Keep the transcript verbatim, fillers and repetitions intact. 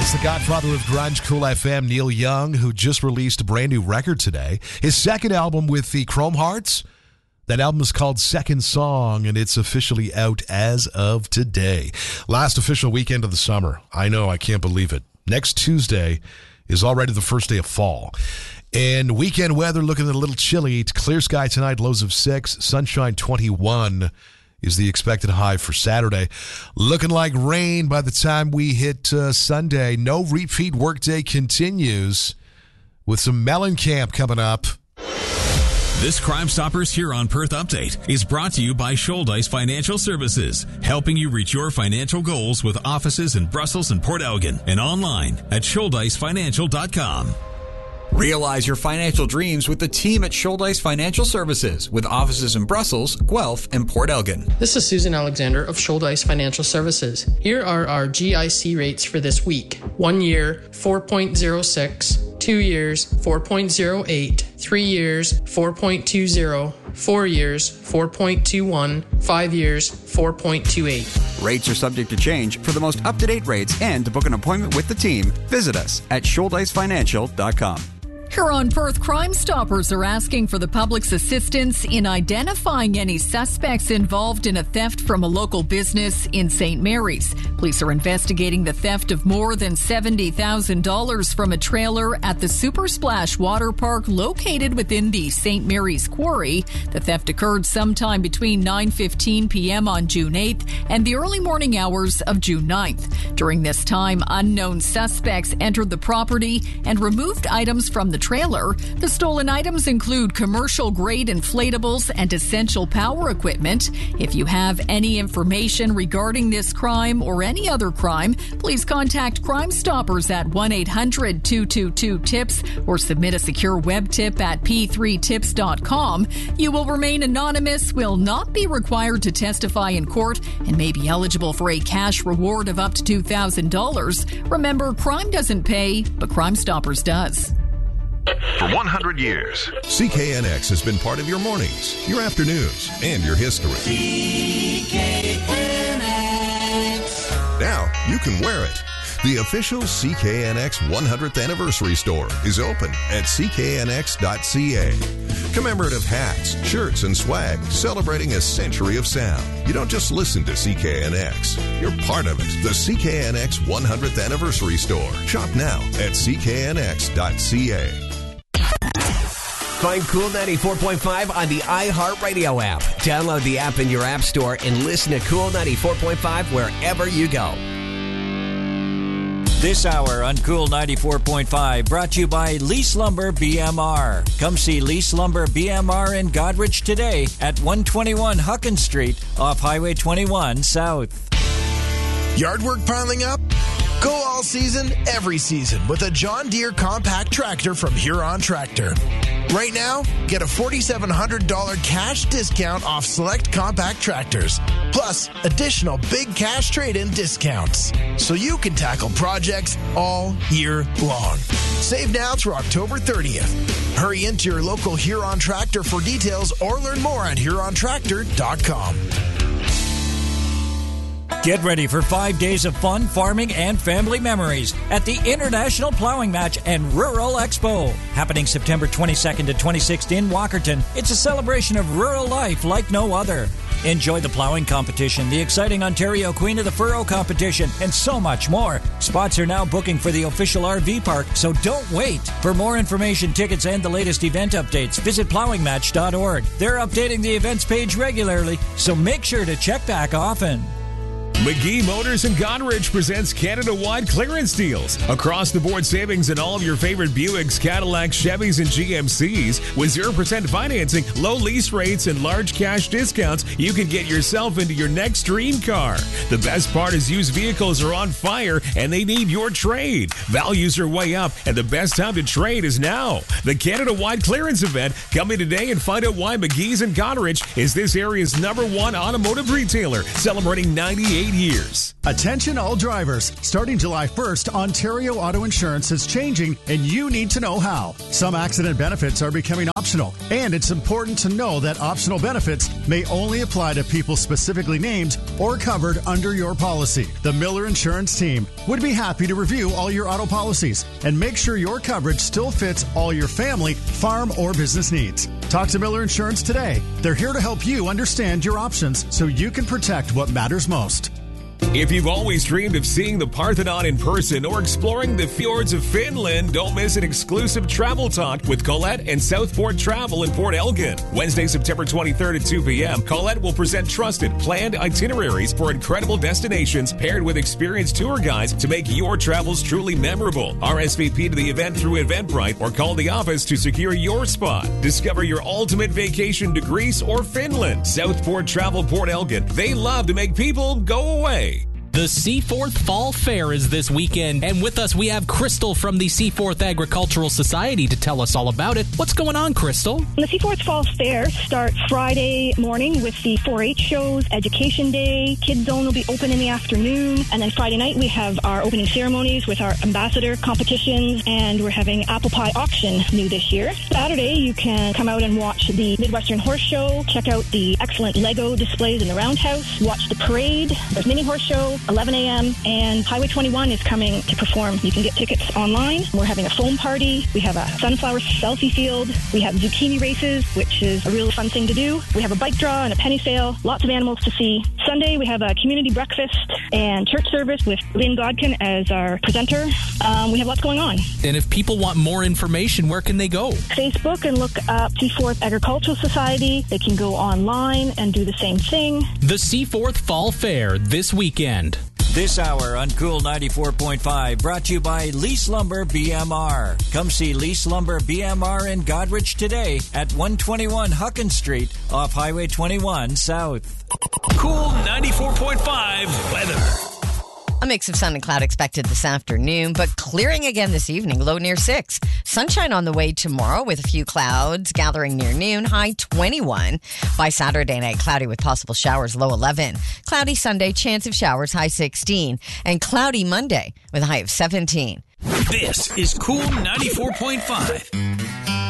It's the godfather of grunge, Cool F M, Neil Young, who just released a brand new record today. His second album with the Chrome Hearts. That album is called Second Song, and it's officially out as of today. Last official weekend of the summer. I know, I can't believe it. Next Tuesday is already the first day of fall. And weekend weather looking a little chilly. Clear sky tonight, lows of six, sunshine twenty-one is the expected high for Saturday. Looking like rain by the time we hit uh, Sunday. No repeat workday continues with some Mellencamp coming up. This Crime Stoppers Huron Perth update is brought to you by Shouldice Financial Services, helping you reach your financial goals with offices in Brussels and Port Elgin and online at shouldice financial dot com. Realize your financial dreams with the team at Shouldice Financial Services, with offices in Brussels, Guelph, and Port Elgin. This is Susan Alexander of Shouldice Financial Services. Here are our G I C rates for this week. One year, four point oh six. Two years, four point oh eight. Three years, four point two oh. Four years, four point two one. Five years, four point two eight. Rates are subject to change. For the most up-to-date rates and to book an appointment with the team, visit us at shouldice financial dot com. Huron Perth Crime Stoppers are asking for the public's assistance in identifying any suspects involved in a theft from a local business in Saint Mary's. Police are investigating the theft of more than seventy thousand dollars from a trailer at the Super Splash Water Park located within the Saint Mary's Quarry. The theft occurred sometime between nine fifteen p.m. on June eighth and the early morning hours of June ninth. During this time, unknown suspects entered the property and removed items from the trailer. The stolen items include commercial-grade inflatables and essential power equipment. If you have any information regarding this crime or any other crime, please contact Crime Stoppers at one eight hundred two two two tips or submit a secure web tip at p three tips dot com. You will remain anonymous, will not be required to testify in court, and may be eligible for a cash reward of up to two thousand dollars. Remember, crime doesn't pay, but Crime Stoppers does. For one hundred years, C K N X has been part of your mornings, your afternoons, and your history. C K N X. Now you can wear it. The official C K N X one hundredth Anniversary Store is open at c k n x dot c a. Commemorative hats, shirts, and swag celebrating a century of sound. You don't just listen to C K N X. You're part of it. The C K N X one hundredth Anniversary Store. Shop now at c k n x dot c a. Find Cool ninety-four point five on the iHeartRadio app. Download the app in your app store and listen to Cool ninety-four point five wherever you go. This hour on Cool ninety-four point five brought to you by Lease Lumber B M R. Come see Lease Lumber B M R in Godrich today at one twenty-one Huckins Street off Highway twenty-one South. Yard work piling up? Go all season, every season with a John Deere compact tractor from Huron Tractor. Right now, get a four thousand seven hundred dollars cash discount off select compact tractors, plus additional big cash trade-in discounts, so you can tackle projects all year long. Save now through October thirtieth. Hurry into your local Huron Tractor for details or learn more at huron tractor dot com. Get ready for five days of fun, farming, and family memories at the International Plowing Match and Rural Expo. Happening September twenty-second to twenty-sixth in Walkerton, it's a celebration of rural life like no other. Enjoy the plowing competition, the exciting Ontario Queen of the Furrow competition, and so much more. Spots are now booking for the official R V park, so don't wait. For more information, tickets, and the latest event updates, visit plowing match dot org. They're updating the events page regularly, so make sure to check back often. McGee Motors in Godrich presents Canada-wide clearance deals. Across-the-board savings in all of your favorite Buicks, Cadillacs, Chevys, and G M Cs. With zero percent financing, low lease rates, and large cash discounts, you can get yourself into your next dream car. The best part is used vehicles are on fire, and they need your trade. Values are way up, and the best time to trade is now. The Canada-wide clearance event. Come in today and find out why McGee's in Godrich is this area's number one automotive retailer, celebrating ninety-eight eight years. Attention all drivers. Starting July first, Ontario Auto Insurance is changing and you need to know how. Some accident benefits are becoming optional, and it's important to know that optional benefits may only apply to people specifically named or covered under your policy. The Miller Insurance team would be happy to review all your auto policies and make sure your coverage still fits all your family, farm, or business needs. Talk to Miller Insurance today. They're here to help you understand your options so you can protect what matters most. If you've always dreamed of seeing the Parthenon in person or exploring the fjords of Finland, don't miss an exclusive travel talk with Colette and Southport Travel in Port Elgin. Wednesday, September twenty-third at two p.m., Colette will present trusted, planned itineraries for incredible destinations paired with experienced tour guides to make your travels truly memorable. R S V P to the event through Eventbrite or call the office to secure your spot. Discover your ultimate vacation to Greece or Finland. Southport Travel Port Elgin. They love to make people go away. The Seaforth Fall Fair is this weekend, and with us we have Crystal from the Seaforth Agricultural Society to tell us all about it. What's going on, Crystal? The Seaforth Fall Fair starts Friday morning with the four H shows, Education Day, Kids Zone will be open in the afternoon, and then Friday night we have our opening ceremonies with our ambassador competitions, and we're having apple pie auction new this year. Saturday you can come out and watch the Midwestern Horse Show, check out the excellent Lego displays in the Roundhouse, watch the parade, there's mini horse show, eleven a.m. and Highway twenty-one is coming to perform. You can get tickets online. We're having a foam party. We have a sunflower selfie field. We have zucchini races, which is a really fun thing to do. We have a bike draw and a penny sale. Lots of animals to see. Sunday, we have a community breakfast and church service with Lynn Godkin as our presenter. Um, we have lots going on. And if people want more information, where can they go? Facebook and look up Seaforth Agricultural Society. They can go online and do the same thing. The Seaforth Fall Fair this weekend. This hour on Cool ninety-four point five brought to you by Lease Lumber B M R. Come see Lease Lumber B M R in Godrich today at one twenty-one Huckins Street off Highway twenty-one South. Cool ninety-four point five weather. A mix of sun and cloud expected this afternoon, but clearing again this evening, low near six. Sunshine on the way tomorrow with a few clouds gathering near noon, high twenty-one. By Saturday night, cloudy with possible showers, low eleven. Cloudy Sunday, chance of showers, high sixteen. And cloudy Monday with a high of seventeen. This is Cool ninety-four point five.